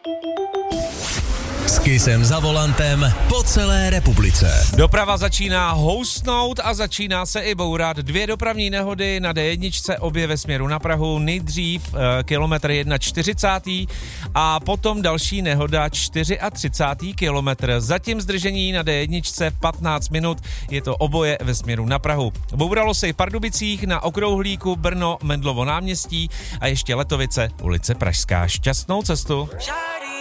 S Kissem za volantem po celé republice. Doprava začíná houstnout a začíná se i bourat. 2 dopravní nehody na D1, obě ve směru na Prahu. Nejdřív kilometr 41 a potom další nehoda 34. kilometr. Zatím zdržení na D1 15 minut, je to oboje ve směru na Prahu. Bouralo se i v Pardubicích, na Okrouhlíku, Brno, Mendlovo náměstí a ještě Letovice, ulice Pražská. Šťastnou cestu.